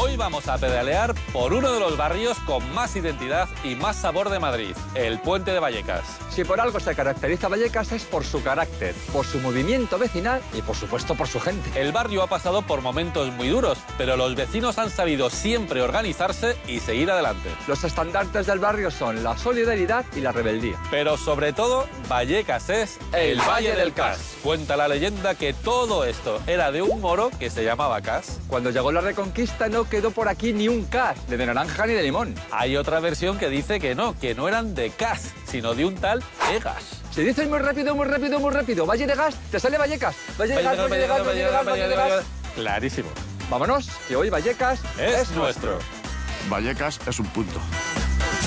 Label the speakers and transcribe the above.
Speaker 1: Hoy vamos a pedalear por uno de los barrios con más identidad y más sabor de Madrid, el Puente de Vallecas.
Speaker 2: Si por algo se caracteriza Vallecas es por su carácter, por su movimiento vecinal y, por supuesto, por su gente.
Speaker 1: El barrio ha pasado por momentos muy duros, pero los vecinos han sabido siempre organizarse y seguir adelante.
Speaker 2: Los estandartes del barrio son la solidaridad y la rebeldía.
Speaker 1: Pero sobre todo, Vallecas es el Valle del Cas. Cuenta la leyenda que todo esto era de un moro que se llamaba Cas.
Speaker 2: Cuando llegó la Reconquista no quedó por aquí ni un cas, ni de naranja ni de limón.
Speaker 1: Hay otra versión que dice que no eran de Cas, sino de un tal Egas.
Speaker 2: Si dices muy rápido, muy rápido, muy rápido, Valle de Gas, te sale Vallecas. Valle de Gas, Valle de Gas, Valle de Gas, Valle de Gas.
Speaker 1: Clarísimo.
Speaker 2: Vámonos, que hoy Vallecas
Speaker 1: es nuestro.
Speaker 3: Vallecas es un punto.